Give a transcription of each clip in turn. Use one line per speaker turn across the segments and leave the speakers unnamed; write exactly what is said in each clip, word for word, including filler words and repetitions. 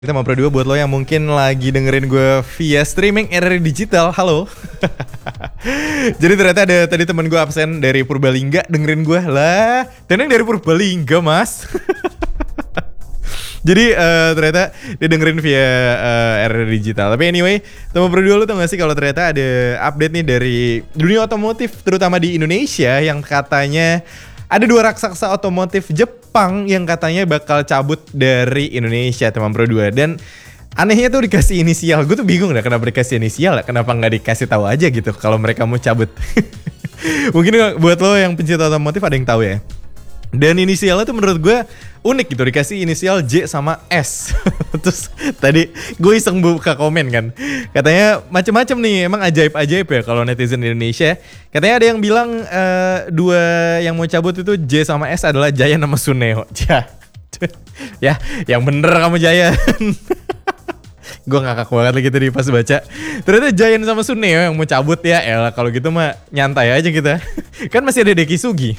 Kita mau berdua buat lo yang mungkin lagi dengerin gue via streaming R R I Digital. Halo. Jadi ternyata ada tadi temen gue absen dari Purbalingga dengerin gue. Lah, tenang dari Purbalingga, Mas. Jadi uh, ternyata dia dengerin via uh, R R I Digital. Tapi anyway, teman berdua lu tau gak sih kalau ternyata ada update nih dari dunia otomotif, terutama di Indonesia, yang katanya ada dua raksasa otomotif Jepang yang katanya bakal cabut dari Indonesia, teman berdua. Dan anehnya tuh dikasih inisial. Gue tuh bingung dah kenapa dikasih inisial, kenapa nggak dikasih tahu aja gitu kalau mereka mau cabut. Mungkin buat lo yang pencinta otomotif ada yang tahu ya. Dan inisialnya tuh menurut gue unik gitu, dikasih inisial J sama S. Terus tadi gue iseng buka komen kan, katanya macem-macem nih, emang ajaib-ajaib ya kalau netizen Indonesia. Katanya ada yang bilang uh, dua yang mau cabut itu J sama S adalah Jaya sama Suneo. Ya, ya yang bener kamu Jaya. Gue ngakak banget lagi tadi pas baca. Ternyata Jayan sama Suneo yang mau cabut ya. Elah kalau gitu mah nyantai aja kita. Kan masih ada Deki Sugi.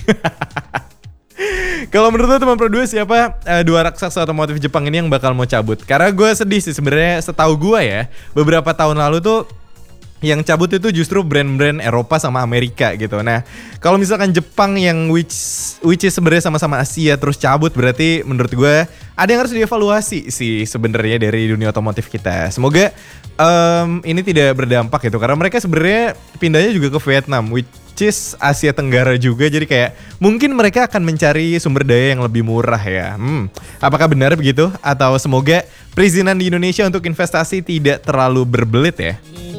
Kalau menurut lo teman berdua siapa uh, dua raksasa otomotif Jepang ini yang bakal mau cabut? Karena gue sedih sih sebenarnya, setahu gue ya, beberapa tahun lalu tuh yang cabut itu justru brand-brand Eropa sama Amerika gitu. Nah, kalau misalkan Jepang yang which which is sebenarnya sama-sama Asia terus cabut, berarti menurut gue ada yang harus dievaluasi sih sebenarnya dari dunia otomotif kita. Semoga um, ini tidak berdampak gitu, karena mereka sebenarnya pindahnya juga ke Vietnam, which is Asia Tenggara juga. Jadi kayak mungkin mereka akan mencari sumber daya yang lebih murah ya. Hmm, apakah benar begitu? Atau semoga perizinan di Indonesia untuk investasi tidak terlalu berbelit ya?